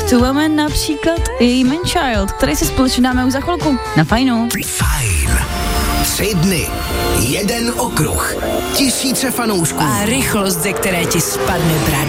to Woman, například i Man Child, který si společně dáme už za chvilku. Na Fajnu. Fajn. 3 dny, 1 okruh, tisíce fanoušků. A rychlost, ze které ti spadne brada.